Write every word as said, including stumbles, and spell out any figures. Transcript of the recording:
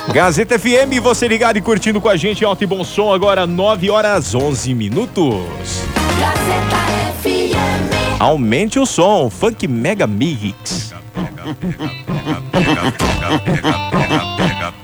Gazeta F M, você ligado e curtindo com a gente, alto e bom som, agora nove horas onze minutos. Gazeta F M. Aumente o som, Funk Mega Mix. Pega, pega, pega, pega, pega, pega, pega, pega.